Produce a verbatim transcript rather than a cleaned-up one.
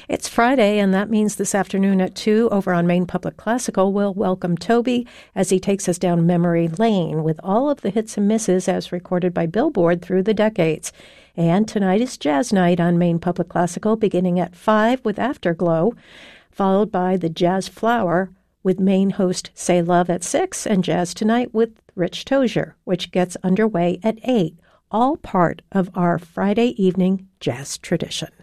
It's Friday, and that means this afternoon at two over on Maine Public Classical, we'll welcome Toby as he takes us down memory lane with all of the hits and misses as recorded by Billboard through the decades. And tonight is Jazz Night on Maine Public Classical, beginning at five with Afterglow, followed by the Jazz Flower with Maine host Say Love at six, and Jazz Tonight with Rich Tozier, which gets underway at eight, all part of our Friday evening jazz tradition.